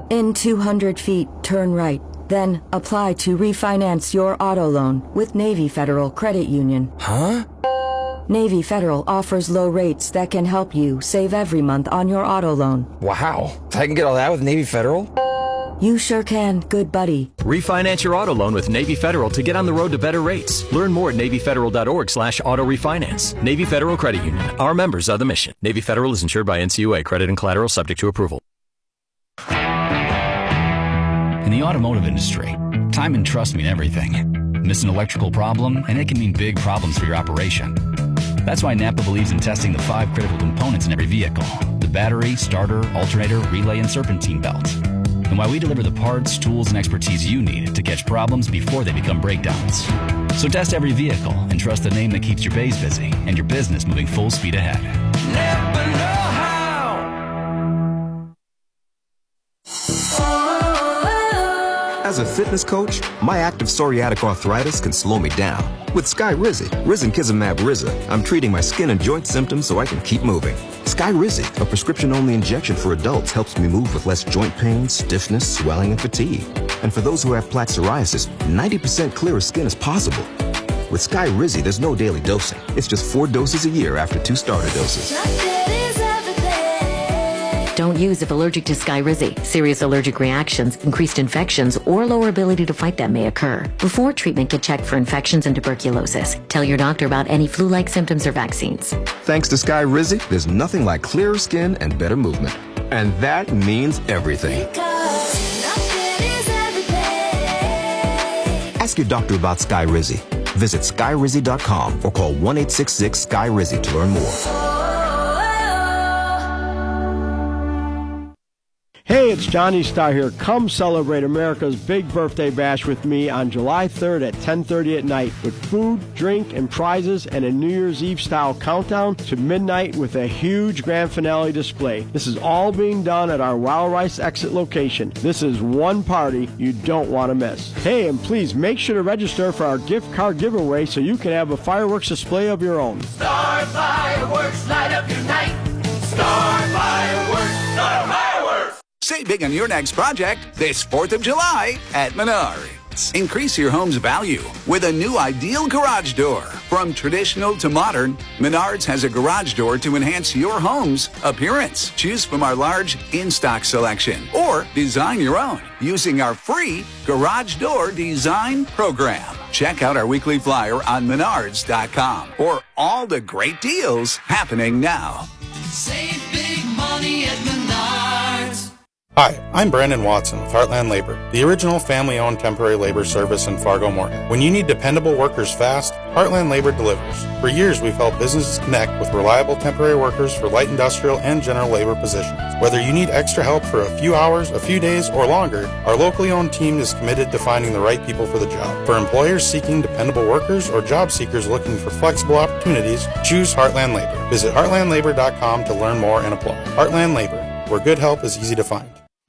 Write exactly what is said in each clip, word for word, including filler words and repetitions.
In two hundred feet, turn right. Then apply to refinance your auto loan with Navy Federal Credit Union. Huh? Navy Federal offers low rates that can help you save every month on your auto loan. Wow. I can get all that with Navy Federal? You sure can, good buddy. Refinance your auto loan with Navy Federal to get on the road to better rates. Learn more at NavyFederal.org slash auto refinance. Navy Federal Credit Union. Our members are the mission. Navy Federal is insured by N C U A. Credit and collateral subject to approval. In the automotive industry, time and trust mean everything. Miss an electrical problem, and it can mean big problems for your operation. That's why Napa believes in testing the five critical components in every vehicle: the battery, starter, alternator, relay, and serpentine belt. And why we deliver the parts, tools, and expertise you need to catch problems before they become breakdowns. So test every vehicle and trust the name that keeps your bays busy and your business moving full speed ahead. Napa know-how. As a fitness coach, my active psoriatic arthritis can slow me down. With Skyrizi, Risankizumab Riza, I'm treating my skin and joint symptoms so I can keep moving. Skyrizi, a prescription-only injection for adults, helps me move with less joint pain, stiffness, swelling, and fatigue. And for those who have plaque psoriasis, ninety percent clearer skin is possible. With Skyrizi, there's no daily dosing. It's just four doses a year after two starter doses. Don't use if allergic to Skyrizi. Serious allergic reactions, increased infections, or lower ability to fight them may occur. Before treatment, get checked for infections and tuberculosis. Tell your doctor about any flu-like symptoms or vaccines. Thanks to Skyrizi, there's nothing like clearer skin and better movement. And that means everything. Ask your doctor about Skyrizi. Visit Skyrizi dot com or call one eight six six Sky Rizi to learn more. Hey, it's Johnny Starr here. Come celebrate America's big birthday bash with me on July third at ten thirty at night with food, drink, and prizes and a New Year's Eve-style countdown to midnight with a huge grand finale display. This is all being done at our Wild Rice exit location. This is one party you don't want to miss. Hey, and please make sure to register for our gift card giveaway so you can have a fireworks display of your own. Star Fireworks, light up your night. Star Fireworks, Star Fireworks. Save big on your next project this fourth of July at Menards. Increase your home's value with a new ideal garage door. From traditional to modern, Menards has a garage door to enhance your home's appearance. Choose from our large in-stock selection or design your own using our free Garage Door Design Program. Check out our weekly flyer on Menards dot com for all the great deals happening now. Save big money at Menards. Hi, I'm Brandon Watson with Heartland Labor, the original family-owned temporary labor service in Fargo-Moorhead. When you need dependable workers fast, Heartland Labor delivers. For years, we've helped businesses connect with reliable temporary workers for light industrial and general labor positions. Whether you need extra help for a few hours, a few days, or longer, our locally owned team is committed to finding the right people for the job. For employers seeking dependable workers or job seekers looking for flexible opportunities, choose Heartland Labor. Visit heartland labor dot com to learn more and apply. Heartland Labor, where good help is easy to find.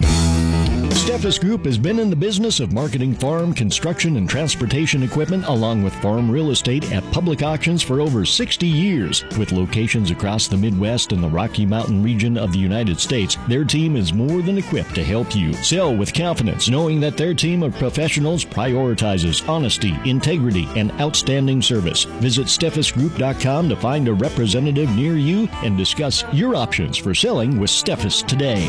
Steffes Group has been in the business of marketing farm, construction, and transportation equipment along with farm real estate at public auctions for over sixty years. With locations across the Midwest and the Rocky Mountain region of the United States, their team is more than equipped to help you sell with confidence, knowing that their team of professionals prioritizes honesty, integrity, and outstanding service. Visit Steffes Group dot com to find a representative near you and discuss your options for selling with Steffes today.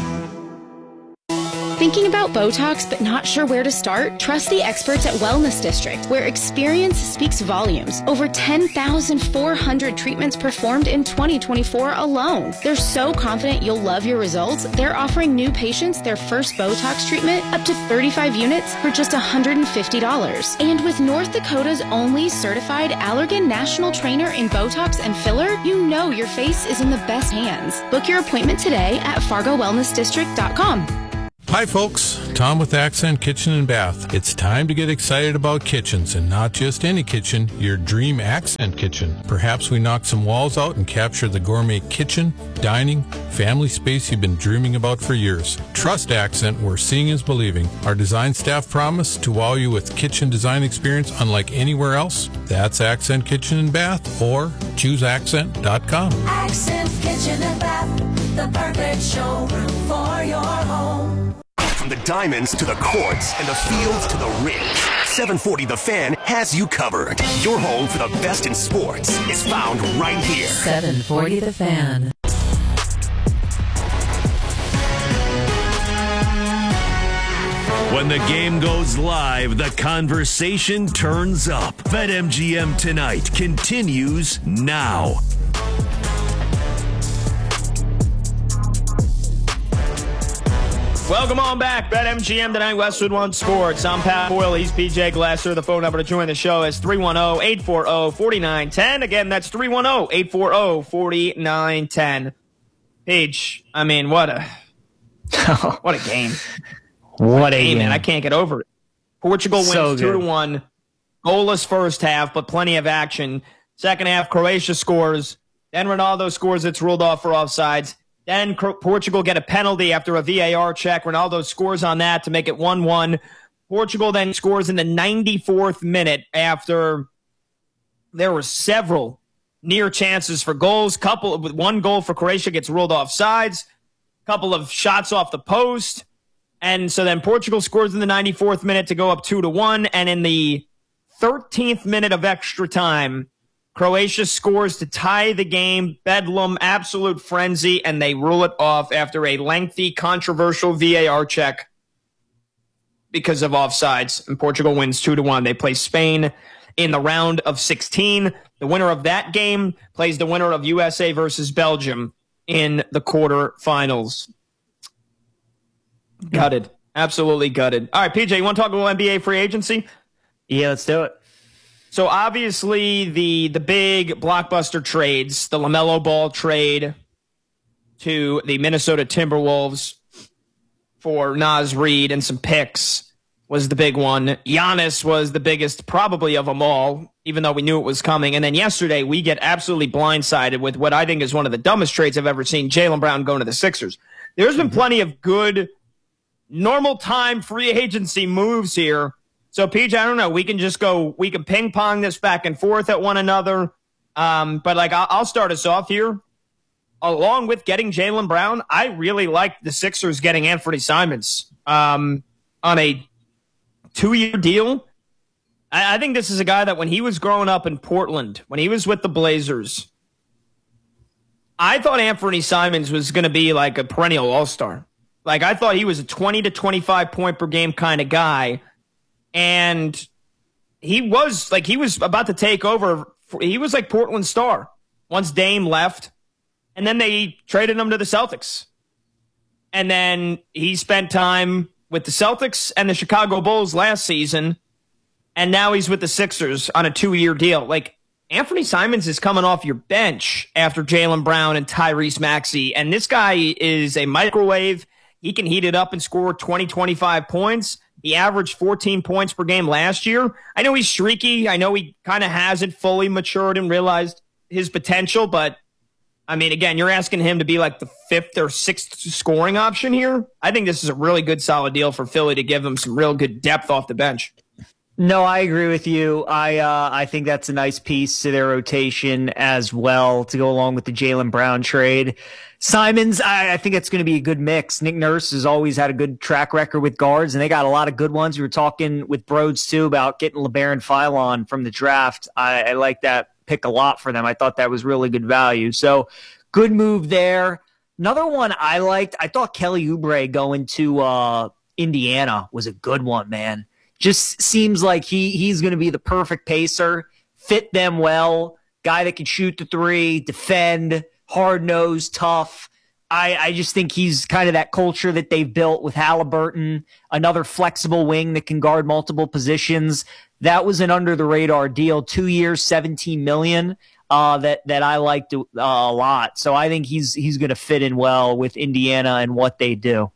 Thinking about Botox but not sure where to start? Trust the experts at Wellness District, where experience speaks volumes. Over ten thousand four hundred treatments performed in twenty twenty-four alone. They're so confident you'll love your results, they're offering new patients their first Botox treatment up to thirty-five units for just one hundred fifty dollars. And with North Dakota's only certified Allergan National Trainer in Botox and filler, you know your face is in the best hands. Book your appointment today at fargo wellness district dot com. Hi folks, Tom with Accent Kitchen and Bath. It's time to get excited about kitchens, and not just any kitchen, your dream Accent kitchen. Perhaps we knock some walls out and capture the gourmet kitchen, dining, family space you've been dreaming about for years. Trust Accent, where seeing is believing. Our design staff promise to wow you with kitchen design experience unlike anywhere else. That's Accent Kitchen and Bath, or choose accent dot com. Accent Kitchen and Bath, the perfect showroom for your home. From the diamonds to the courts and the fields to the rings, seven forty The Fan has you covered. Your home for the best in sports is found right here. seven forty The Fan. When the game goes live, the conversation turns up. BetMGM Tonight continues now. Welcome on back. BetMGM Tonight, Westwood One Sports. I'm Pat Boyle. He's P J Glasser. The phone number to join the show is three one zero, eight four zero, four nine one zero. Again, that's three one zero, eight four zero, four nine one zero. Paige, I mean, what a what a game. What a game. Man, I can't get over it. Portugal wins So two to good. one. Goalless first half, but plenty of action. Second half, Croatia scores. Then Ronaldo scores. It's ruled off for offsides. Then Cro- Portugal get a penalty after a V A R check. Ronaldo scores on that to make it one one. Portugal then scores in the ninety-fourth minute after there were several near chances for goals. Couple with one goal for Croatia gets ruled off sides. Couple of shots off the post. And so then Portugal scores in the ninety-fourth minute to go up two to one. And in the thirteenth minute of extra time, Croatia scores to tie the game. Bedlam, absolute frenzy, and they rule it off after a lengthy, controversial V A R check because of offsides. And Portugal wins two to one. They play Spain in the round of sixteen. The winner of that game plays the winner of U S A versus Belgium in the quarterfinals. Gutted. Absolutely gutted. All right, P J, you want to talk about N B A free agency? Yeah, let's do it. So obviously the the big blockbuster trades, the LaMelo Ball trade to the Minnesota Timberwolves for Naz Reid and some picks was the big one. Giannis was the biggest probably of them all, even though we knew it was coming. And then yesterday we get absolutely blindsided with what I think is one of the dumbest trades I've ever seen, Jaylen Brown going to the Sixers. There's been plenty of good normal time free agency moves here. So, P J, I don't know. We can just go, we can ping pong this back and forth at one another. Um, but, like, I'll, I'll start us off here. Along with getting Jaylen Brown, I really like the Sixers getting Anthony Simons um, on a two-year deal. I, I think this is a guy that when he was growing up in Portland, when he was with the Blazers, I thought Anthony Simons was going to be like a perennial all-star. Like, I thought he was a twenty to twenty-five point per game kind of guy. And he was like, he was about to take over. He was like Portland's star once Dame left. And then they traded him to the Celtics. And then he spent time with the Celtics and the Chicago Bulls last season. And now he's with the Sixers on a two-year deal. Like, Anthony Simons is coming off your bench after Jaylen Brown and Tyrese Maxey. And this guy is a microwave. He can heat it up and score twenty, twenty-five points. He averaged fourteen points per game last year. I know he's streaky. I know he kind of hasn't fully matured and realized his potential. But, I mean, again, you're asking him to be like the fifth or sixth scoring option here. I think this is a really good, solid deal for Philly to give them some real good depth off the bench. No, I agree with you. I uh, I think that's a nice piece to their rotation as well to go along with the Jaylen Brown trade. Simons, I, I think it's going to be a good mix. Nick Nurse has always had a good track record with guards, and they got a lot of good ones. We were talking with Broads, too, about getting LeBaron Philon from the draft. I, I like that pick a lot for them. I thought that was really good value. So, good move there. Another one I liked, I thought Kelly Oubre going to uh, Indiana was a good one, man. Just seems like he he's going to be the perfect pacer, fit them well, guy that can shoot the three, defend, hard-nosed, tough. I, I just think he's kind of that culture that they've built with Halliburton, another flexible wing that can guard multiple positions. That was an under-the-radar deal, two years, seventeen million dollars, uh, that, that I liked uh, a lot. So I think he's he's going to fit in well with Indiana and what they do.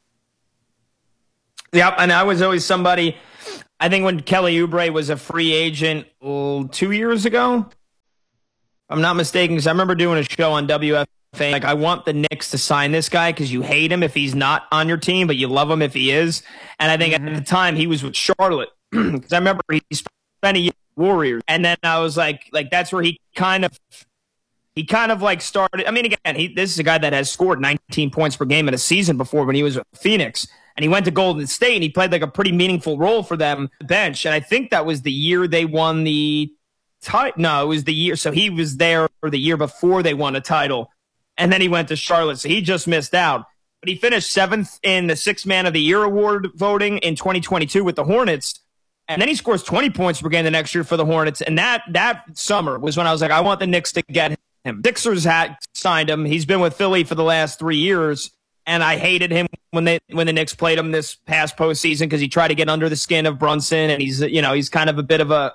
Yep, and I was always somebody, I think when Kelly Oubre was a free agent oh, two years ago, if I'm not mistaken, because I remember doing a show on W F A, like, I want the Knicks to sign this guy because you hate him if he's not on your team, but you love him if he is. And I think mm-hmm. at the time he was with Charlotte, because I remember he spent a year with Warriors, and then I was like, like that's where he kind of, he kind of like started. I mean, again, he this is a guy that has scored nineteen points per game in a season before when he was with Phoenix. And he went to Golden State, and he played like a pretty meaningful role for them bench. And I think that was the year they won the title. No, it was the year. So he was there for the year before they won a title. And then he went to Charlotte. So he just missed out. But he finished seventh in the Sixth Man of the Year award voting in twenty twenty-two with the Hornets. And then he scores twenty points per game the next year for the Hornets. And that that summer was when I was like, I want the Knicks to get him. Sixers had signed him. He's been with Philly for the last three years. And I hated him when they when the Knicks played him this past postseason because he tried to get under the skin of Brunson. And he's, you know, he's kind of a bit of a,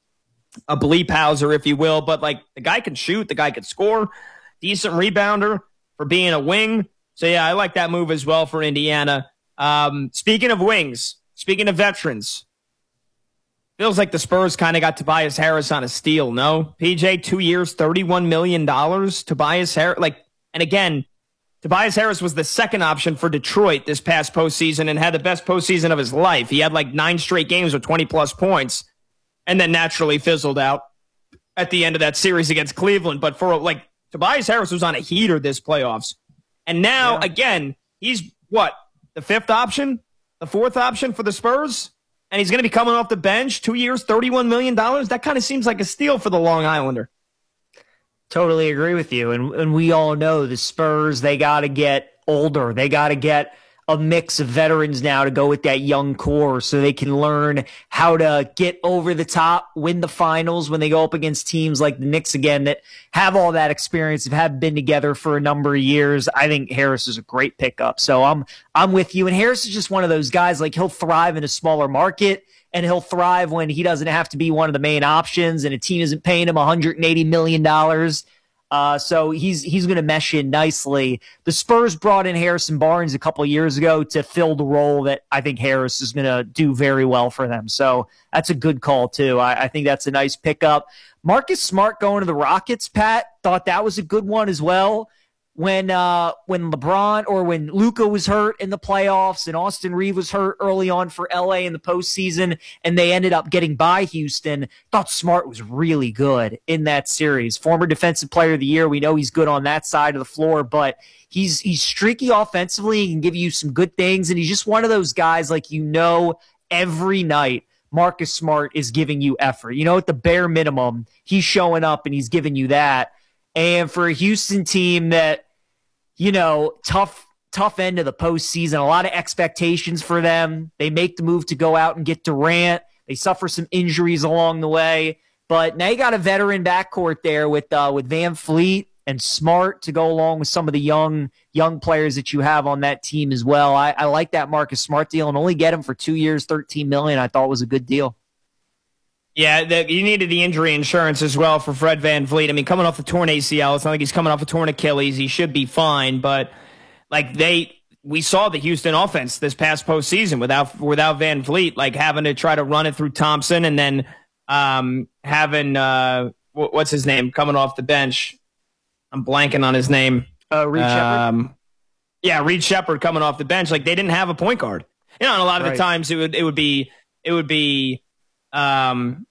a bleep houser, if you will. But, like, the guy can shoot. The guy can score. Decent rebounder for being a wing. So, yeah, I like that move as well for Indiana. Um, speaking of wings, speaking of veterans, feels like the Spurs kind of got Tobias Harris on a steal, no? P J, two years, thirty-one million dollars. Tobias Harris, like, and again, Tobias Harris was the second option for Detroit this past postseason and had the best postseason of his life. He had like nine straight games with twenty-plus points and then naturally fizzled out at the end of that series against Cleveland. But for, like, Tobias Harris was on a heater this playoffs. And now, yeah. again, he's, what, the fifth option? The fourth option for the Spurs? And he's going to be coming off the bench, two years, thirty-one million dollars? That kind of seems like a steal for the Long Islander. Totally agree with you. And, and we all know the Spurs, they got to get older. They got to get a mix of veterans now to go with that young core so they can learn how to get over the top, win the finals when they go up against teams like the Knicks again that have all that experience, have been together for a number of years. I think Harris is a great pickup. So I'm I'm with you. And Harris is just one of those guys, like, he'll thrive in a smaller market and he'll thrive when he doesn't have to be one of the main options and a team isn't paying him one hundred eighty million dollars. Uh, so he's he's going to mesh in nicely. The Spurs brought in Harrison Barnes a couple of years ago to fill the role that I think Harris is going to do very well for them. So that's a good call, too. I, I think that's a nice pickup. Marcus Smart going to the Rockets, Pat, thought that was a good one as well. When uh, when LeBron or when Luka was hurt in the playoffs and Austin Reeves was hurt early on for L A in the postseason and they ended up getting by Houston, thought Smart was really good in that series. Former Defensive Player of the Year. We know he's good on that side of the floor, but he's he's streaky offensively. He can give you some good things, and he's just one of those guys, like, you know, every night Marcus Smart is giving you effort. You know, at the bare minimum, he's showing up and he's giving you that. And for a Houston team that, you know, tough, tough end of the postseason, a lot of expectations for them. They make the move to go out and get Durant. They suffer some injuries along the way. But now you got a veteran backcourt there with uh, with Van Fleet and Smart to go along with some of the young young players that you have on that team as well. I, I like that Marcus Smart deal, and only get him for two years, thirteen million dollars, I thought was a good deal. Yeah, the, you needed the injury insurance as well for Fred VanVleet. I mean, coming off the torn A C L, it's not like he's coming off a torn Achilles. He should be fine, but like they, we saw the Houston offense this past postseason without without VanVleet, like having to try to run it through Thompson and then um, having uh, what's his name coming off the bench. I'm blanking on his name. Uh, Reed um, Shepherd. Yeah, Reed Shepherd coming off the bench. Like, they didn't have a point guard. You know, and a lot of right. the times it would it would be it would be. Um,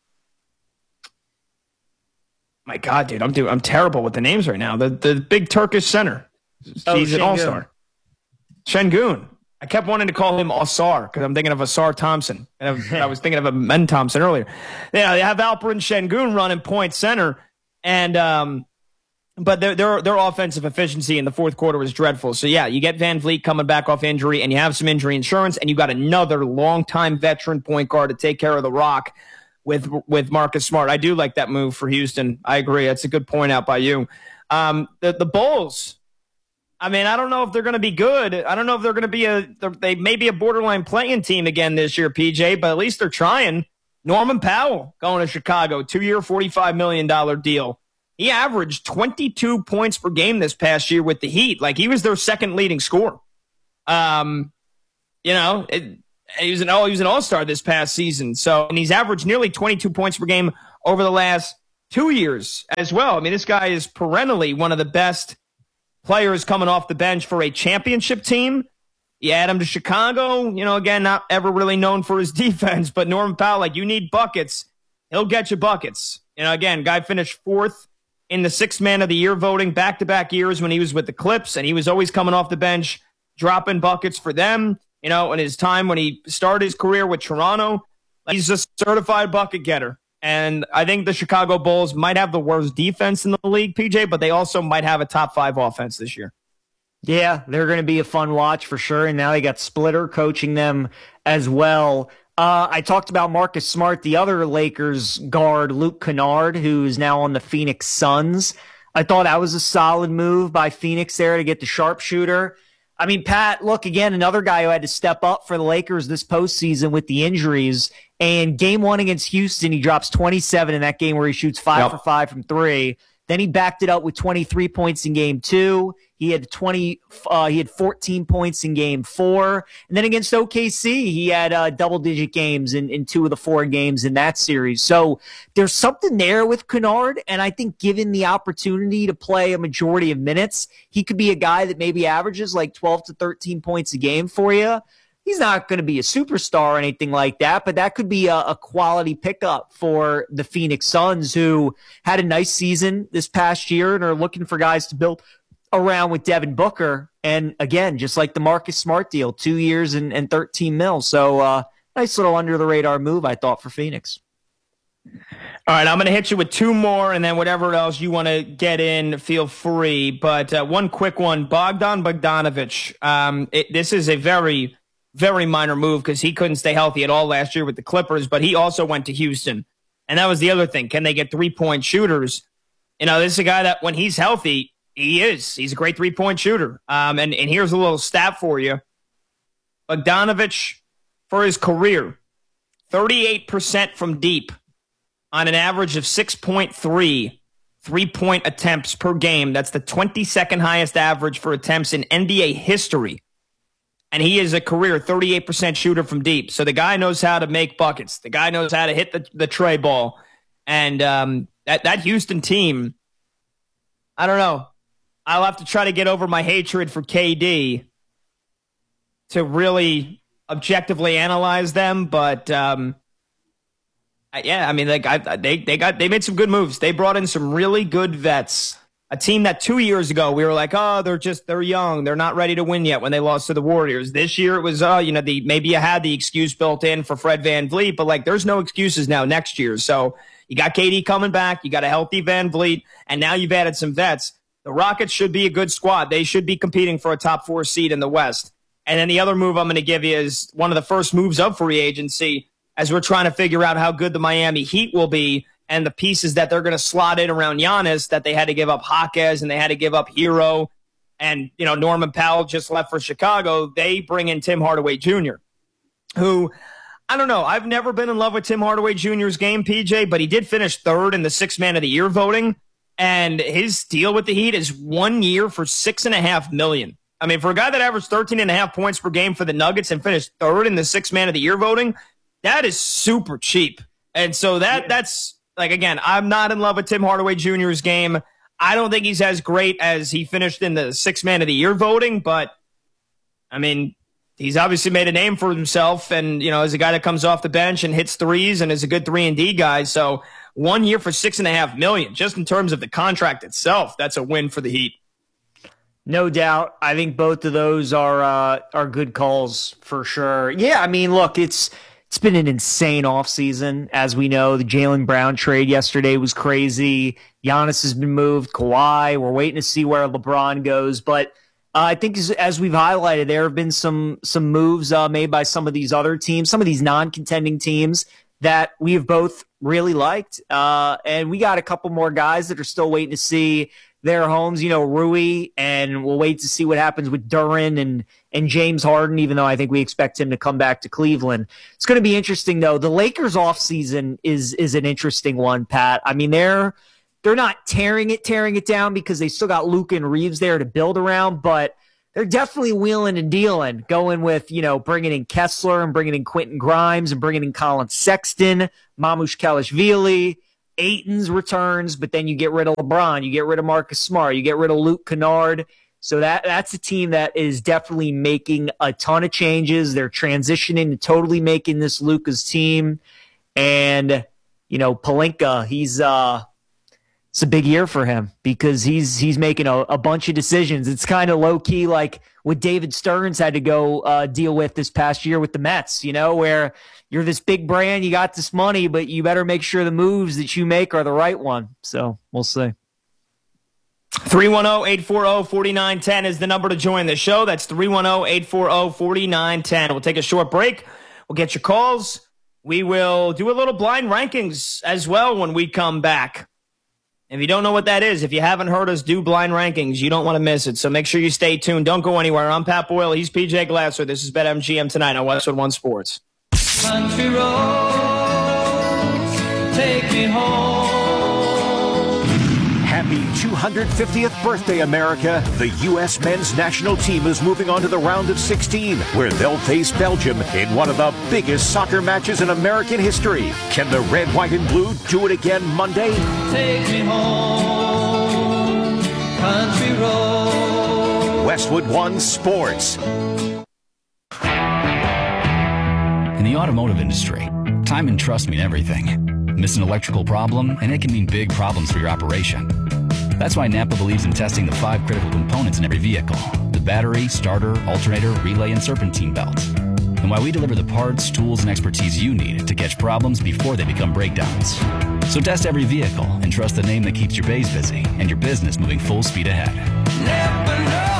my God, dude, I'm doing I'm terrible with the names right now. The the big Turkish center, oh, he's an Şengün. all-star. Şengün. I kept wanting to call him Asar because I'm thinking of Asar Thompson, and I, I was thinking of a Men Thompson earlier. Yeah, they have Alperen Şengün running point center, and um, but their their their offensive efficiency in the fourth quarter was dreadful. So yeah, you get VanVleet coming back off injury, and you have some injury insurance, and you got another longtime veteran point guard to take care of the rock with with Marcus Smart. I do like that move for Houston. I agree. That's a good point out by you. Um, the the Bulls. I mean, I don't know if they're going to be good. I don't know if they're going to be a they may be a borderline playing team again this year, P J. But at least they're trying. Norman Powell going to Chicago, two-year, forty-five million dollars deal. He averaged twenty-two points per game this past year with the Heat. Like, he was their second leading scorer. Um, you know, it, he was an all he was an all-star this past season. So, and he's averaged nearly twenty-two points per game over the last two years as well. I mean, this guy is perennially one of the best players coming off the bench for a championship team. You add him to Chicago, you know, again, not ever really known for his defense, but Norman Powell, like, you need buckets. He'll get you buckets. You know, again, guy finished fourth in the sixth man of the year voting back-to-back years when he was with the Clips, and he was always coming off the bench, dropping buckets for them. You know, in his time when he started his career with Toronto, he's a certified bucket getter. And I think the Chicago Bulls might have the worst defense in the league, P J, but they also might have a top five offense this year. Yeah, they're going to be a fun watch for sure. And now they got Splitter coaching them as well. Uh, I talked about Marcus Smart, the other Lakers guard, Luke Kennard, who is now on the Phoenix Suns. I thought that was a solid move by Phoenix there to get the sharpshooter. I mean, Pat, look, again, another guy who had to step up for the Lakers this postseason with the injuries. And game one against Houston, he drops twenty-seven in that game where he shoots five yep. for five from three. Then he backed it up with twenty-three points in game two. He had twenty. Uh, he had fourteen points in game four. And then against O K C, he had uh, double-digit games in, in two of the four games in that series. So there's something there with Kennard, and I think given the opportunity to play a majority of minutes, he could be a guy that maybe averages like twelve to thirteen points a game for you. He's not going to be a superstar or anything like that, but that could be a, a quality pickup for the Phoenix Suns, who had a nice season this past year and are looking for guys to build around with Devin Booker. And again, just like the Marcus Smart deal, two years and, and thirteen mil. So uh, nice little under the radar move, I thought, for Phoenix. All right, I'm going to hit you with two more, and then whatever else you want to get in, feel free. But uh, one quick one, Bogdan Bogdanovic. Um, it, this is a very... very minor move because he couldn't stay healthy at all last year with the Clippers, but he also went to Houston. And that was the other thing. Can they get three-point shooters? You know, this is a guy that when he's healthy, he is. He's a great three-point shooter. Um, and, and here's a little stat for you. Bogdanovic, for his career, thirty-eight percent from deep on an average of six point three three-point attempts per game. That's the twenty-second highest average for attempts in N B A history. And he is a career thirty-eight percent shooter from deep. So the guy knows how to make buckets. The guy knows how to hit the, the tray ball. And um, that, that Houston team, I don't know. I'll have to try to get over my hatred for K D to really objectively analyze them. But, um, yeah, I mean, like I, they, they, got, they made some good moves. They brought in some really good vets. A team that two years ago we were like, oh, they're just they're young, they're not ready to win yet when they lost to the Warriors. This year it was, oh, you know, the maybe you had the excuse built in for Fred VanVleet, but like there's no excuses now next year. So you got K D coming back, you got a healthy VanVleet, and now you've added some vets. The Rockets should be a good squad. They should be competing for a top four seed in the West. And then the other move I'm going to give you is one of the first moves of free agency as we're trying to figure out how good the Miami Heat will be. And the pieces that they're going to slot in around Giannis, that they had to give up Jaquez and they had to give up Hero, and you know Norman Powell just left for Chicago. They bring in Tim Hardaway Junior, who I don't know. I've never been in love with Tim Hardaway Junior's game, P J, but he did finish third in the Sixth Man of the Year voting, and his deal with the Heat is one year for six and a half million. I mean, for a guy that averaged thirteen and a half points per game for the Nuggets and finished third in the Sixth Man of the Year voting, that is super cheap. And so that yeah. that's. Like, again, I'm not in love with Tim Hardaway Junior's game. I don't think he's as great as he finished in the Sixth Man of the Year voting, but, I mean, he's obviously made a name for himself, and, you know, as a guy that comes off the bench and hits threes and is a good three and D guy. So one year for six and a half million, just in terms of the contract itself, that's a win for the Heat. No doubt. I think both of those are uh, are good calls for sure. Yeah, I mean, look, it's It's been an insane offseason. As we know, the Jaylen Brown trade yesterday was crazy. Giannis has been moved. Kawhi, we're waiting to see where LeBron goes. But uh, I think as, as we've highlighted, there have been some some moves uh, made by some of these other teams, some of these non-contending teams that we have both really liked. Uh, and we got a couple more guys that are still waiting to see their homes, you know, Rui, and we'll wait to see what happens with Duren and and James Harden, even though I think we expect him to come back to Cleveland. It's going to be interesting, though. The Lakers offseason is is an interesting one, Pat. I mean, they're they're not tearing it, tearing it down because they still got Luka and Reeves there to build around, but they're definitely wheeling and dealing, going with, you know, bringing in Kessler and bringing in Quentin Grimes and bringing in Colin Sexton, Mamush Kalashvili, Ayton's returns, but then you get rid of LeBron, you get rid of Marcus Smart, you get rid of Luke Kennard. So that that's a team that is definitely making a ton of changes. They're transitioning to totally making this Luka's team. And, you know, Pelinka, he's uh, it's a big year for him because he's he's making a, a bunch of decisions. It's kind of low key like what David Stearns had to go uh, deal with this past year with the Mets, you know, where you're this big brand, you got this money, but you better make sure the moves that you make are the right one. So we'll see. three one zero, eight four zero, four nine one zero is the number to join the show. That's three one zero, eight four zero, four nine one zero. We'll take a short break. We'll get your calls. We will do a little blind rankings as well when we come back. If you don't know what that is, if you haven't heard us do blind rankings, you don't want to miss it. So make sure you stay tuned. Don't go anywhere. I'm Pat Boyle. He's P J Glasser. This is BetMGM tonight on Westwood One Sports. Country roads, take me home. Happy two hundred fiftieth birthday, America. The U S men's national team is moving on to the round of sixteen, where they'll face Belgium in one of the biggest soccer matches in American history. Can the red, white, and blue do it again Monday? Take me home, country road. Westwood One Sports. In the automotive industry, time and trust mean everything. Miss an electrical problem, and it can mean big problems for your operation. That's why Napa believes in testing the five critical components in every vehicle: the battery, starter, alternator, relay, and serpentine belt. And why we deliver the parts, tools, and expertise you need to catch problems before they become breakdowns. So test every vehicle and trust the name that keeps your bays busy and your business moving full speed ahead. Never know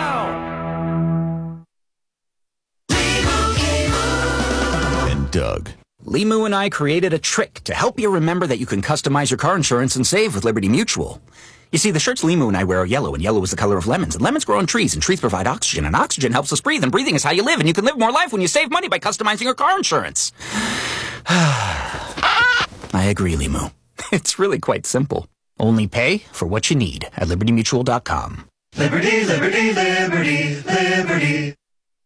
how. And Doug. Limu and I created a trick to help you remember that you can customize your car insurance and save with Liberty Mutual. You see, the shirts Limu and I wear are yellow, and yellow is the color of lemons, and lemons grow on trees, and trees provide oxygen, and oxygen helps us breathe, and breathing is how you live, and you can live more life when you save money by customizing your car insurance. I agree, Limu. It's really quite simple. Only pay for what you need at liberty mutual dot com. Liberty, liberty, liberty, liberty.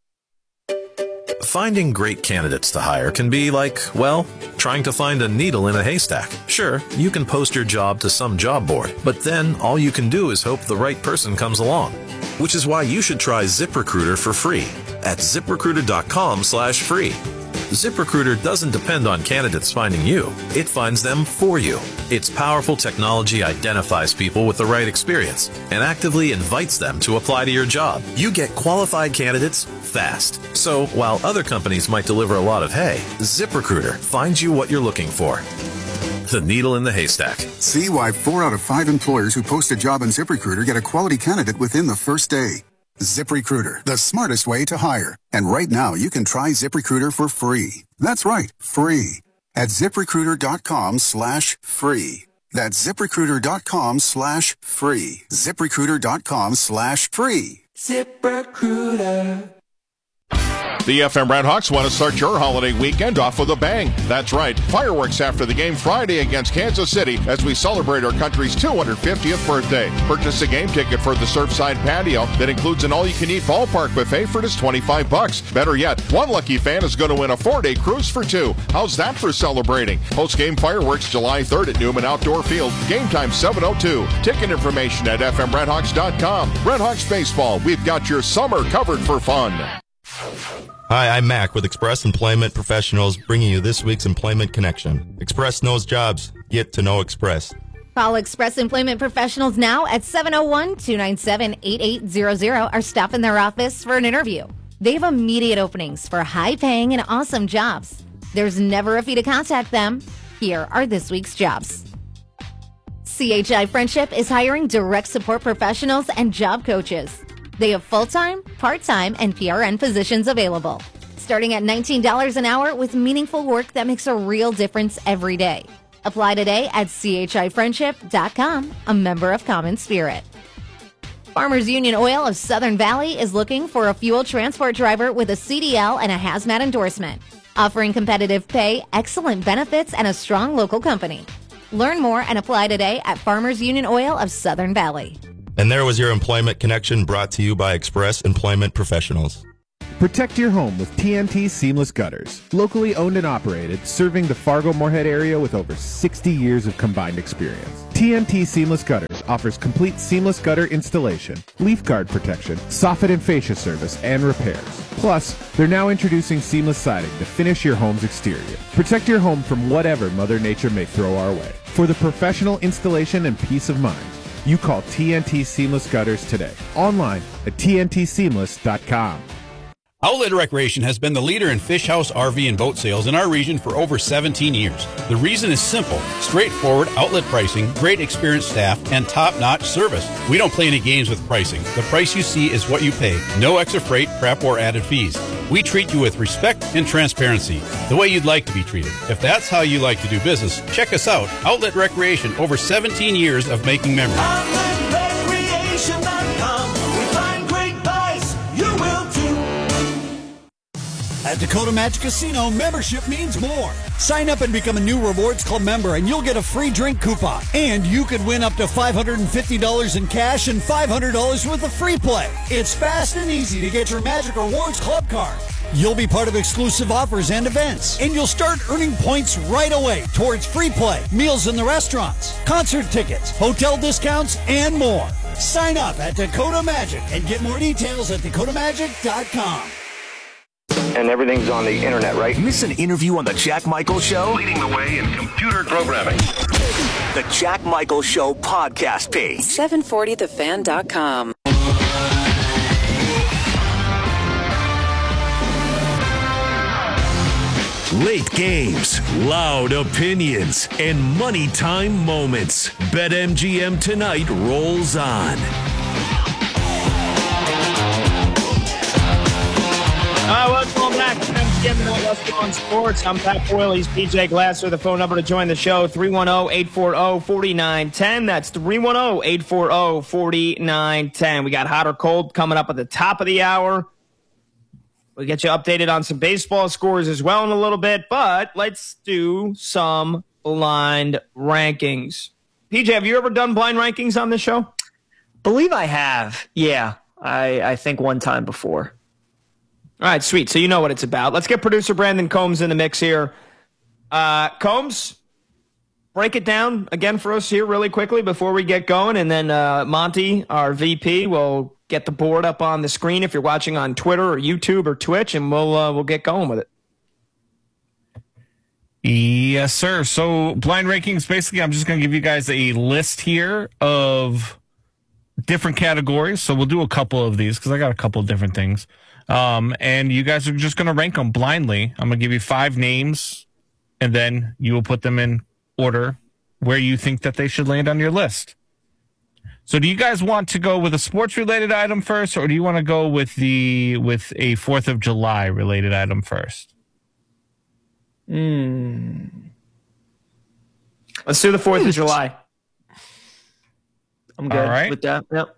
Finding great candidates to hire can be like, well, trying to find a needle in a haystack. Sure, you can post your job to some job board, but then all you can do is hope the right person comes along. Which is why you should try ZipRecruiter for free at zip recruiter dot com slash free. ZipRecruiter doesn't depend on candidates finding you. It finds them for you. Its powerful technology identifies people with the right experience and actively invites them to apply to your job. You get qualified candidates fast. So while other companies might deliver a lot of hay, ZipRecruiter finds you what you're looking for. The needle in the haystack. See why four out of five employers who post a job on ZipRecruiter get a quality candidate within the first day. ZipRecruiter, the smartest way to hire. And right now, you can try ZipRecruiter for free. That's right, free. At zip recruiter dot com slash free. That's zip recruiter dot com slash free. zip recruiter dot com slash free. ZipRecruiter. The F M Redhawks want to start your holiday weekend off with a bang. That's right, fireworks after the game Friday against Kansas City as we celebrate our country's two hundred fiftieth birthday. Purchase a game ticket for the Surfside Patio that includes an all-you-can-eat ballpark buffet for just twenty-five bucks. Better yet, one lucky fan is going to win a four-day cruise for two. How's that for celebrating? Post-game fireworks July third at Newman Outdoor Field. Game time seven oh two. Ticket information at f m redhawks dot com. Redhawks Baseball, we've got your summer covered for fun. Hi, I'm Mac with Express Employment Professionals, bringing you this week's Employment Connection. Express knows jobs. Get to know Express. Call Express Employment Professionals now at seven oh one, two nine seven, eight eight zero zero or stop in their office for an interview. They have immediate openings for high-paying and awesome jobs. There's never a fee to contact them. Here are this week's jobs. C H I Friendship is hiring direct support professionals and job coaches. They have full-time, part-time, and P R N positions available, starting at nineteen dollars an hour with meaningful work that makes a real difference every day. Apply today at c h i friendship dot com, a member of Common Spirit. Farmers Union Oil of Southern Valley is looking for a fuel transport driver with a C D L and a hazmat endorsement, offering competitive pay, excellent benefits, and a strong local company. Learn more and apply today at Farmers Union Oil of Southern Valley. And there was your Employment Connection brought to you by Express Employment Professionals. Protect your home with T N T Seamless Gutters. Locally owned and operated, serving the Fargo-Moorhead area with over sixty years of combined experience. T N T Seamless Gutters offers complete seamless gutter installation, leaf guard protection, soffit and fascia service, and repairs. Plus, they're now introducing seamless siding to finish your home's exterior. Protect your home from whatever Mother Nature may throw our way. For the professional installation and peace of mind, you call T N T Seamless Gutters today. Online at T N T seamless dot com. Outlet Recreation has been the leader in fish house, R V, and boat sales in our region for over seventeen years. The reason is simple: straightforward outlet pricing, great experienced staff, and top-notch service. We don't play any games with pricing. The price you see is what you pay. No extra freight, prep, or added fees. We treat you with respect and transparency, the way you'd like to be treated. If that's how you like to do business, check us out. Outlet Recreation, over seventeen years of making memories. outlet recreation dot com. We find great buys. You will too. At Dakota Magic Casino, membership means more. Sign up and become a new Rewards Club member, and you'll get a free drink coupon. And you could win up to five hundred fifty dollars in cash and five hundred dollars worth of free play. It's fast and easy to get your Magic Rewards Club card. You'll be part of exclusive offers and events, and you'll start earning points right away towards free play, meals in the restaurants, concert tickets, hotel discounts, and more. Sign up at Dakota Magic and get more details at dakota magic dot com. And everything's on the internet, right? Miss an interview on The Jack Michael Show? Leading the way in computer programming. The Jack Michael Show podcast page. seven forty the fan dot com. Late games, loud opinions, and money time moments. BetMGM Tonight rolls on. Uh, welcome back to M G M Let's Go on Sports. I'm Pat Boyle. He's P J Glasser. The phone number to join the show, three one zero, eight four zero, four nine one zero. That's three one zero, eight four zero, four nine one zero. We got hot or cold coming up at the top of the hour. We'll get you updated on some baseball scores as well in a little bit, but let's do some blind rankings. P J, have you ever done blind rankings on this show? Believe I have. Yeah, I, I think one time before. All right, sweet. So you know what it's about. Let's get producer Brandon Combs in the mix here. Uh, Combs, break it down again for us here really quickly before we get going, and then uh, Monty, our V P, will get the board up on the screen if you're watching on Twitter or YouTube or Twitch, and we'll uh, we'll get going with it. Yes, sir. So blind rankings, basically, I'm just going to give you guys a list here of different categories. So we'll do a couple of these because I got a couple of different things. Um, and you guys are just going to rank them blindly. I'm going to give you five names, and then you will put them in order where you think that they should land on your list. So do you guys want to go with a sports-related item first, or do you want to go with the with a fourth of July related item first? Hmm. Let's do the fourth of July. I'm good All right. with that. Yep.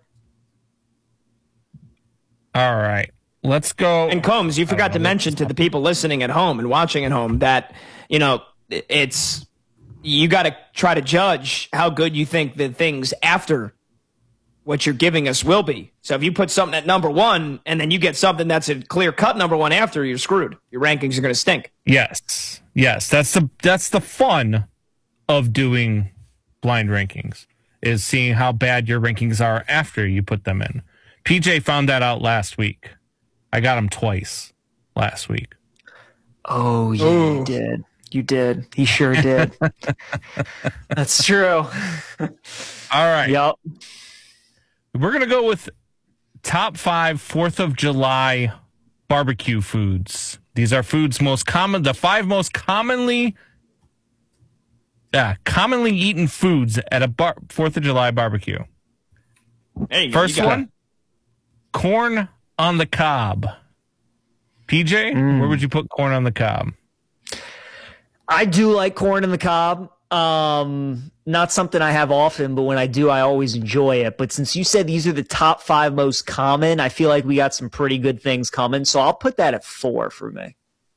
All right. Let's go. And Combs, you forgot to mention to the people listening at home and watching at home that, you know, it's, you got to try to judge how good you think the things after what you're giving us will be. So if you put something at number one and then you get something that's a clear cut number one after, you're screwed. Your rankings are going to stink. Yes. Yes. That's the, that's the fun of doing blind rankings, is seeing how bad your rankings are after you put them in. P J found that out last week. I got him twice last week. Oh, yeah, Ooh. you did. You did. He sure did. That's true. All right. Yep. We're going to go with top five fourth of July barbecue foods. These are foods most common, the five most commonly yeah, commonly eaten foods at a bar, fourth of July barbecue. Hey, First you one, corn on the cob. P J, mm. where would you put corn on the cob? I do like corn on the cob. Um, not something I have often, but when I do, I always enjoy it. But since you said these are the top five most common, I feel like we got some pretty good things coming. So I'll put that at four for me.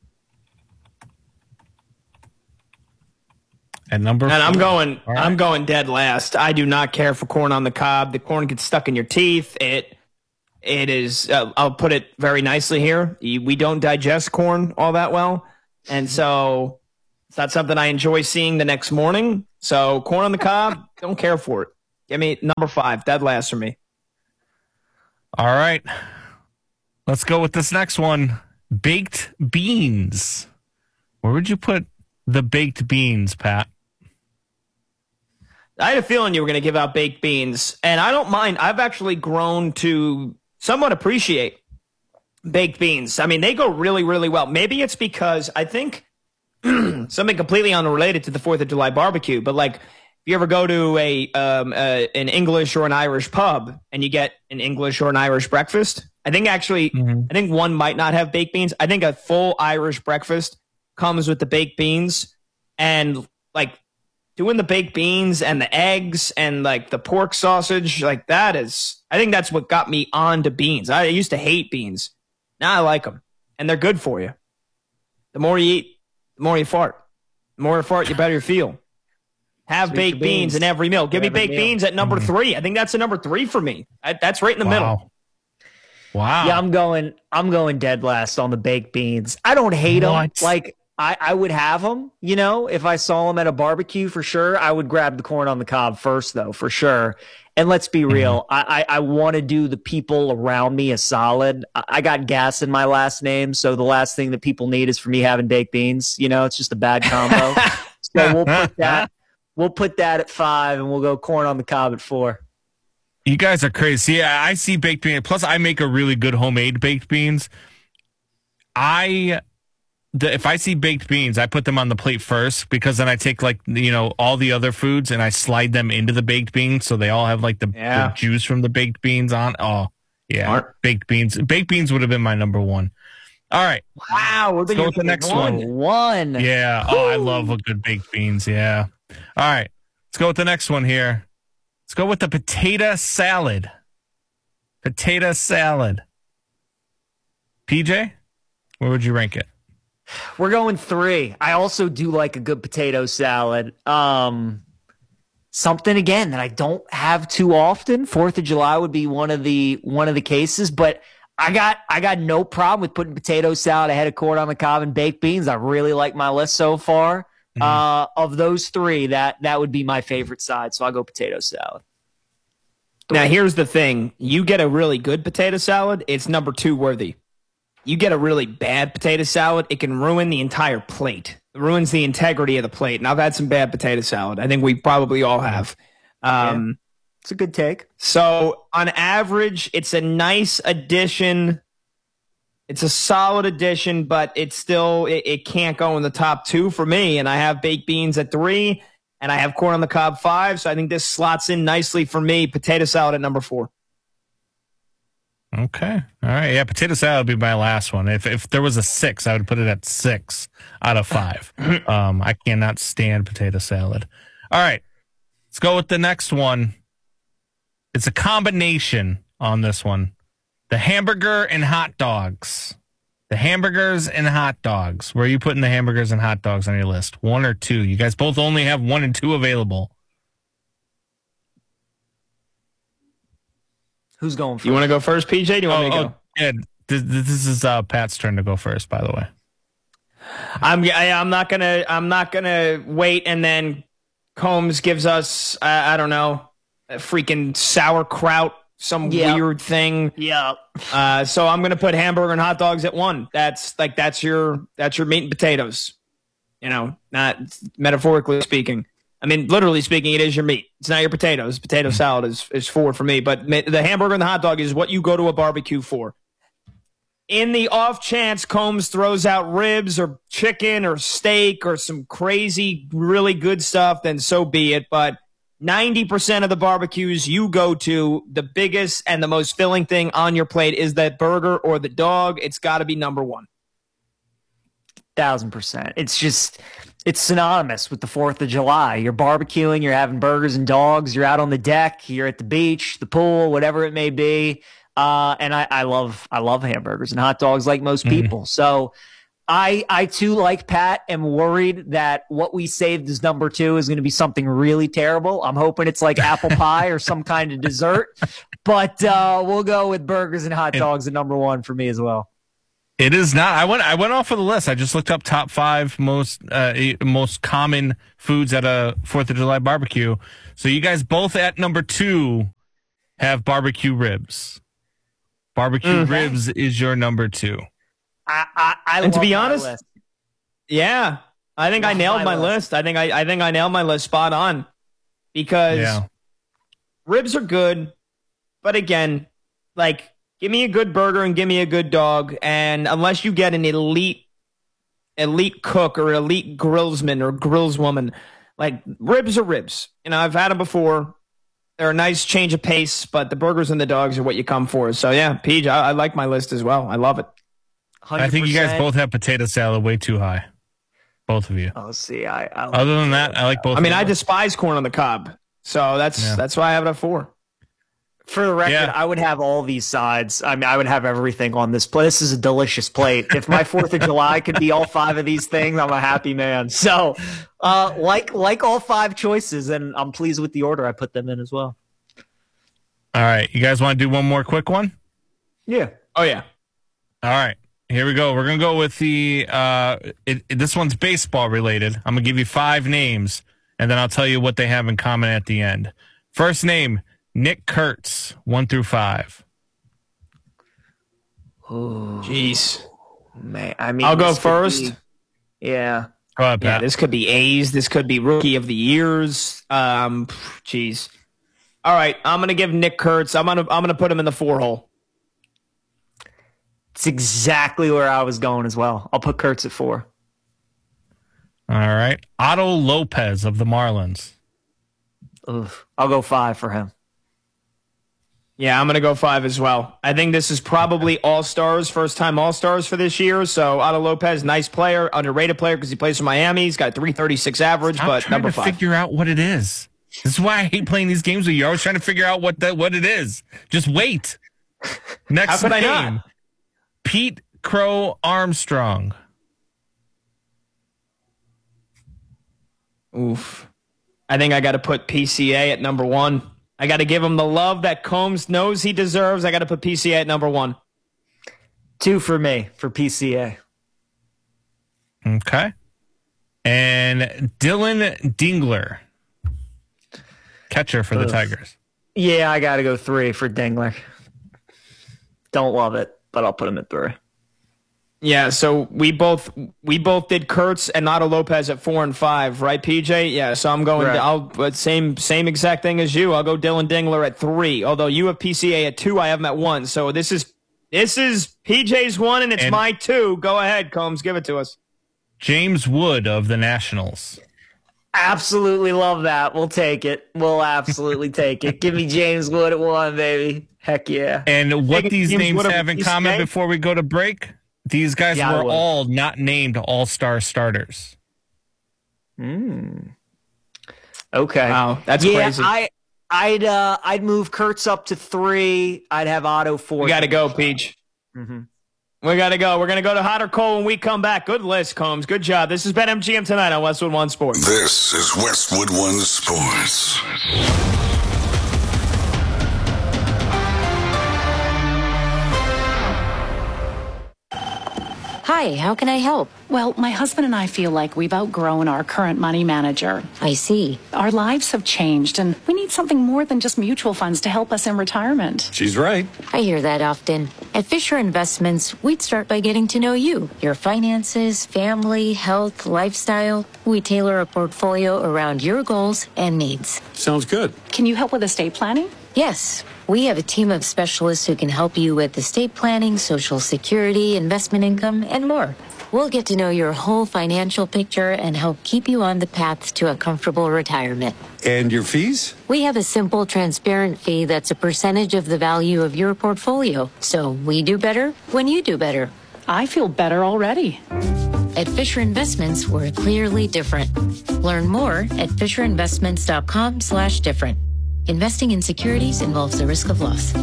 At number and four. I'm going, right. I'm going dead last. I do not care for corn on the cob. The corn gets stuck in your teeth. It, it is. Uh, I'll put it very nicely here. We don't digest corn all that well, and so it's not something I enjoy seeing the next morning. So corn on the cob, don't care for it. Give me number five. Dead last for me. All right. Let's go with this next one. Baked beans. Where would you put the baked beans, Pat? I had a feeling you were going to give out baked beans, and I don't mind. I've actually grown to somewhat appreciate baked beans. I mean, they go really, really well. Maybe it's because I think something completely unrelated to the fourth of July barbecue, but like if you ever go to a, um, a an English or an Irish pub and you get an English or an Irish breakfast, I think actually, mm-hmm. I think one might not have baked beans. I think a full Irish breakfast comes with the baked beans, and like doing the baked beans and the eggs and like the pork sausage, like that is, I think that's what got me on to beans. I used to hate beans. Now I like them, and they're good for you. The more you eat, the more you fart. The more you fart, the better you feel. Have Sweet baked beans. beans in every meal. Give me baked meal. beans at number mm. three. I think that's a number three for me. I, that's right in the wow. middle. Wow. Yeah, I'm going. I'm going dead last on the baked beans. I don't hate what? them. Like I, I would have them. You know, if I saw them at a barbecue, for sure, I would grab the corn on the cob first, though, for sure. And let's be real. Mm-hmm. I, I, I want to do the people around me a solid. I, I got gas in my last name, so the last thing that people need is for me having baked beans. You know, it's just a bad combo. So we'll put that. We'll put that at five, and we'll go corn on the cob at four. You guys are crazy. Yeah, I see baked beans. Plus, I make a really good homemade baked beans. I, the, if I see baked beans, I put them on the plate first, because then I take like, you know, all the other foods and I slide them into the baked beans, so they all have like the, yeah. the juice from the baked beans on. Oh, yeah, Smart. baked beans. Baked beans would have been my number one. All right. Wow. Let's go with the next one. One. Yeah. Oh, I love a good baked beans. Yeah. All right. Let's go with the next one here. Let's go with the potato salad. Potato salad. P J, where would you rank it? We're going three. I also do like a good potato salad. Um, something again that I don't have too often. Fourth of July would be one of the one of the cases, but I got I got no problem with putting potato salad ahead of corn on the cob and baked beans. I really like my list so far. Mm-hmm. Uh, of those three, that that would be my favorite side. So I'll go potato salad. Now, here's the thing. You get a really good potato salad, it's number two worthy. You get a really bad potato salad, it can ruin the entire plate. It ruins the integrity of the plate. And I've had some bad potato salad. I think we probably all have. Um, yeah. It's a good take. So on average, it's a nice addition. It's a solid addition, but it's still, it, it can't go in the top two for me. And I have baked beans at three, and I have corn on the cob five. So I think this slots in nicely for me. Potato salad at number four. Okay. All right. Yeah, potato salad would be my last one. If if there was a six, I would put it at six out of five. um, I cannot stand potato salad. All right. Let's go with the next one. It's a combination on this one. The hamburger and hot dogs. The hamburgers and hot dogs. Where are you putting the hamburgers and hot dogs on your list? One or two? You guys both only have one and two available. Who's going first? You want to go first, P J? Do you want oh, me to oh, go? Yeah, this, this is uh, Pat's turn to go first, by the way. I'm I, I'm not gonna I'm not gonna wait and then Combs gives us uh, I don't know a freaking sauerkraut, some yeah. weird thing. Yeah. Uh, so I'm gonna put hamburger and hot dogs at one. That's like that's your that's your meat and potatoes. You know, not metaphorically speaking. I mean, literally speaking, it is your meat. It's not your potatoes. Potato salad is is four for me, but the hamburger and the hot dog is what you go to a barbecue for. In the off chance Combs throws out ribs or chicken or steak or some crazy, really good stuff, then so be it. But ninety percent of the barbecues you go to, the biggest and the most filling thing on your plate is that burger or the dog. It's got to be number one. Thousand percent. It's just, it's synonymous with the fourth of July. You're barbecuing, you're having burgers and dogs, you're out on the deck, you're at the beach, the pool, whatever it may be. Uh, and I, I love, I love hamburgers and hot dogs like most people. Mm-hmm. So I, I too, like Pat, am worried that what we saved as number two is going to be something really terrible. I'm hoping it's like apple pie or some kind of dessert, but uh, we'll go with burgers and hot dogs at number one for me as well. It is not. I went. I went off of the list. I just looked up top five most uh, most common foods at a Fourth of July barbecue. So you guys both at number two have barbecue ribs. Barbecue mm-hmm. ribs is your number two. I, I, I and to be my honest, list. yeah, I think love I nailed my, my list. list. I think I, I think I nailed my list spot on because yeah. ribs are good, but again, like. Give me a good burger and give me a good dog. And unless you get an elite, elite cook or elite grillsman or grillswoman, like ribs are ribs. You know, I've had them before. They're a nice change of pace, but the burgers and the dogs are what you come for. So yeah, Peach, I, I like my list as well. I love it. one hundred percent. I think you guys both have potato salad way too high. Both of you. Oh, see, I. I like Other than that, I like both. I mean, of I despise corn on the cob, so that's Yeah. that's why I have it at four. For the record, Yeah. I would have all these sides. I mean, I would have everything on this plate. This is a delicious plate. If my Fourth of July could be all five of these things, I'm a happy man. So, uh, like like all five choices, and I'm pleased with the order I put them in as well. All right, you guys want to do one more quick one? Yeah. Oh yeah. All right, here we go. We're gonna go with the. Uh, it, it, this one's baseball related. I'm gonna give you five names, and then I'll tell you what they have in common at the end. First name. Nick Kurtz, one through five. Oh, jeez, man. I mean, I'll go first. Be, yeah. Go ahead, Yeah, Pat. this could be A's. This could be Rookie of the Years. Um, jeez. All right, I'm gonna give Nick Kurtz. I'm gonna I'm gonna put him in the four hole. It's exactly where I was going as well. I'll put Kurtz at four. All right, Otto Lopez of the Marlins. Oof. I'll go five for him. Yeah, I'm going to go five as well. I think this is probably All-Stars, first-time All-Stars for this year. So Otto Lopez, nice player, underrated player because he plays for Miami. He's got a three thirty-six average, Stop but trying number to five. figure out what it is. This is why I hate playing these games with you. You're always trying to figure out what that what it is. Just wait. Next How could I name. not? Pete Crow Armstrong. Oof. I think I got to put P C A at number one. I got to give him the love that Combs knows he deserves. I got to put P C A at number one. Two for me for P C A. Okay. And Dylan Dingler, catcher for the Ugh. Tigers. Yeah, I got to go three for Dingler. Don't love it, but I'll put him at three. Yeah, so we both we both did Kurtz and Otto Lopez at four and five, right, P J? Yeah, so I'm going. Right. I'll but same same exact thing as you. I'll go Dylan Dingler at three. Although you have P C A at two, I have him at one. So this is this is P J's one and it's And- my two. Go ahead, Combs, give it to us. James Wood of the Nationals. Absolutely love that. We'll take it. We'll absolutely take it. Give me James Wood at one, baby. Heck yeah. And what Take these James names Wood of have in P C A? common before we go to break? These guys Yeah, I were would. all not named all-star starters. Mm. Okay. Wow, that's yeah, crazy. I, I'd uh, I'd move Kurtz up to three. I'd have Otto four. We got to go, Peach. Mm-hmm. We got to go. We're going to go to hot or cold when we come back. Good list, Combs. Good job. This has been M G M Tonight on Westwood One Sports. This is Westwood One Sports. Hi, how can I help? Well, my husband and I feel like we've outgrown our current money manager. I see. Our lives have changed, and we need something more than just mutual funds to help us in retirement. She's right. I hear that often. At Fisher Investments, we'd start by getting to know you, your finances, family, health, lifestyle. We tailor a portfolio around your goals and needs. Sounds good. Can you help with estate planning? Yes, we have a team of specialists who can help you with estate planning, Social Security, investment income, and more. We'll get to know your whole financial picture and help keep you on the path to a comfortable retirement. And your fees? We have a simple, transparent fee that's a percentage of the value of your portfolio. So we do better when you do better. I feel better already. At Fisher Investments, we're clearly different. Learn more at FisherInvestments.com slash different. Investing in securities involves the risk of loss.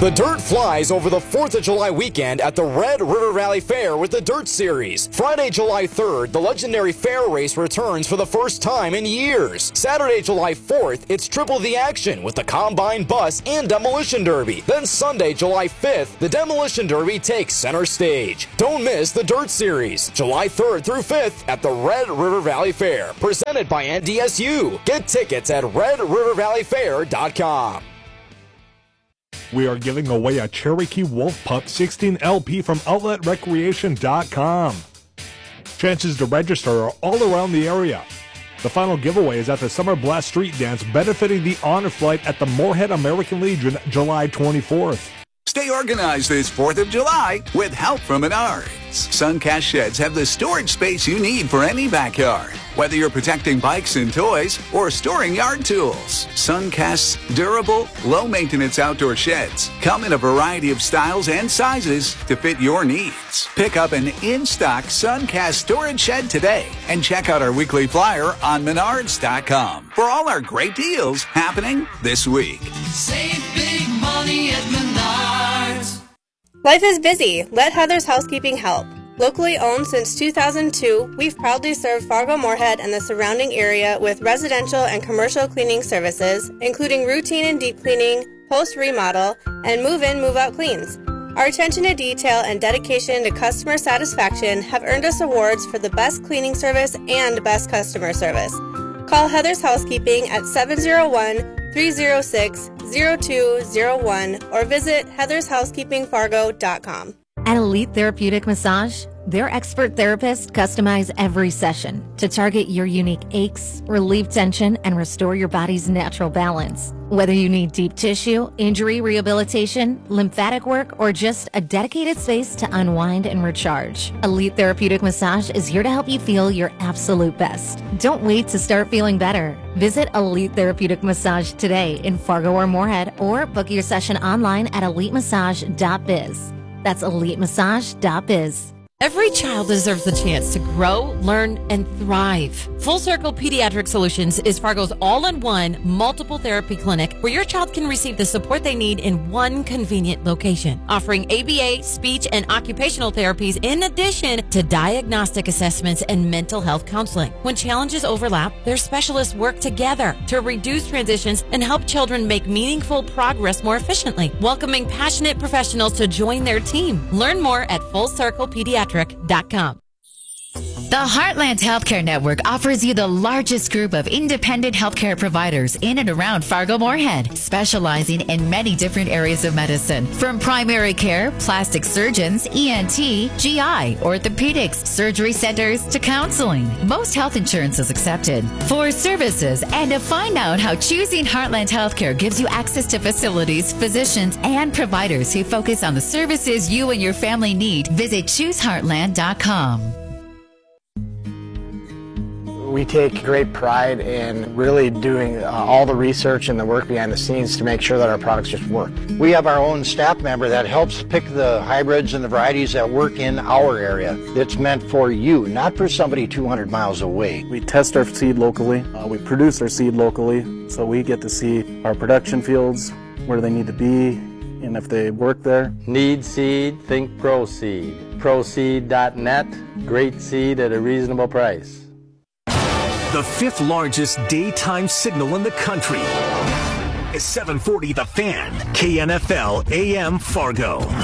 The dirt flies over the fourth of July weekend at the Red River Valley Fair with the Dirt Series. Friday, July third, the legendary fair race returns for the first time in years. Saturday, July fourth, it's triple the action with the Combine Bus and Demolition Derby. Then Sunday, July fifth, the Demolition Derby takes center stage. Don't miss the Dirt Series, July third through fifth at the Red River Valley Fair, presented by N D S U. Get tickets at red river valley fair dot com. We are giving away a Cherokee Wolf Pup sixteen L P from outlet recreation dot com. Chances to register are all around the area. The final giveaway is at the Summer Blast Street Dance benefiting the Honor Flight at the Moorhead American Legion July twenty-fourth. Stay organized this fourth of July with help from Menards. Suncast sheds have the storage space you need for any backyard. Whether you're protecting bikes and toys or storing yard tools, Suncast's durable, low-maintenance outdoor sheds come in a variety of styles and sizes to fit your needs. Pick up an in-stock Suncast storage shed today and check out our weekly flyer on menards dot com for all our great deals happening this week. Save big money at Menards. Life is busy. Let Heather's Housekeeping help. Locally owned since two thousand two, we've proudly served Fargo-Moorhead and the surrounding area with residential and commercial cleaning services, including routine and deep cleaning, post-remodel, and move-in, move-out cleans. Our attention to detail and dedication to customer satisfaction have earned us awards for the best cleaning service and best customer service. Call Heather's Housekeeping at seven oh one, three oh six, oh two oh one or visit heathers housekeeping fargo dot com. At Elite Therapeutic Massage, their expert therapists customize every session to target your unique aches, relieve tension, and restore your body's natural balance. Whether you need deep tissue, injury rehabilitation, lymphatic work, or just a dedicated space to unwind and recharge, Elite Therapeutic Massage is here to help you feel your absolute best. Don't wait to start feeling better. Visit Elite Therapeutic Massage today in Fargo or Moorhead, or book your session online at elite massage dot biz. That's elite massage dot biz. Every child deserves the chance to grow, learn, and thrive. Full Circle Pediatric Solutions is Fargo's all-in-one multiple therapy clinic where your child can receive the support they need in one convenient location, offering A B A, speech, and occupational therapies in addition to diagnostic assessments and mental health counseling. When challenges overlap, their specialists work together to reduce transitions and help children make meaningful progress more efficiently, welcoming passionate professionals to join their team. Learn more at full circle pediatric dot com. The Heartland Healthcare Network offers you the largest group of independent healthcare providers in and around Fargo-Moorhead, specializing in many different areas of medicine, from primary care, plastic surgeons, E N T, G I, orthopedics, surgery centers, to counseling. Most health insurance is accepted. For services and to find out how choosing Heartland Healthcare gives you access to facilities, physicians, and providers who focus on the services you and your family need, visit choose heartland dot com. We take great pride in really doing uh, all the research and the work behind the scenes to make sure that our products just work. We have our own staff member that helps pick the hybrids and the varieties that work in our area. It's meant for you, not for somebody two hundred miles away. We test our seed locally. Uh, we produce our seed locally, so we get to see our production fields, where they need to be, and if they work there. Need seed? Think ProSeed. ProSeed dot net. Great seed at a reasonable price. The fifth largest daytime signal in the country is seven forty The Fan, K N F L A M Fargo.